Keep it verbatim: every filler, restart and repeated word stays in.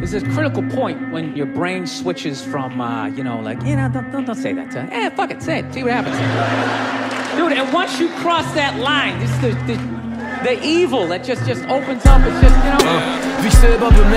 there's a critical point when your brain switches from, uh, you know, like, you know, don't, don't, don't say that. To, eh, fuck it, say it. See what happens. Dude, and once you cross that line, this the, the, the evil that just, just opens up. It's just, you know. Uh, wie ich selber bemerke,